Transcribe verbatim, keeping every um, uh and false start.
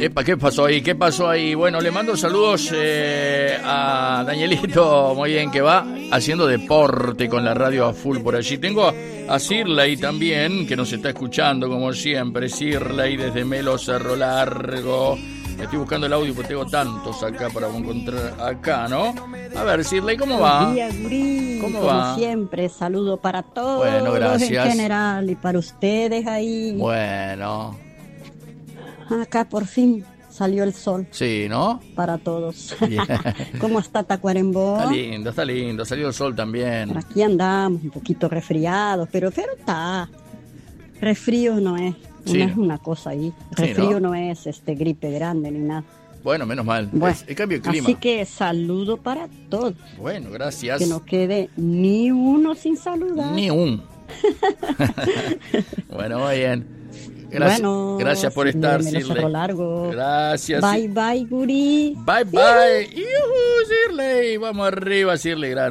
Epa, ¿qué pasó ahí? ¿Qué pasó ahí? Bueno, le mando saludos eh, a Danielito, muy bien, que va haciendo deporte con la radio a full por allí. Tengo a, a Sirley también, que nos está escuchando como siempre. Sirley desde Melo Cerro Largo. Estoy buscando el audio porque tengo tantos acá para encontrar acá, ¿no? A ver, Sirley, ¿cómo va? Buen día, gurí. ¿Cómo Como va? siempre, saludo para todos Bueno, gracias. en general y para ustedes ahí. Bueno. Acá por fin salió el sol. Sí, ¿no? Para todos. Bien. ¿Cómo está Tacuarembó? Está lindo, está lindo. Salió el sol también. Por aquí andamos un poquito resfriados, pero, pero está. Resfrío no es. Sí. No es una cosa ahí. Resfrío Sí, ¿no? no es este gripe grande ni nada. Bueno, menos mal. Bueno, es el cambio de clima. así que saludo para todos. Bueno, gracias. Que no quede ni uno sin saludar. Ni un. Bueno, muy bien. Gracias, bueno, gracias por estar, me lo cerro Sirley. largo. Gracias. Bye, bye, gurí. Bye, bye. Yuhu, Sirley. Vamos arriba, Sirley, grande.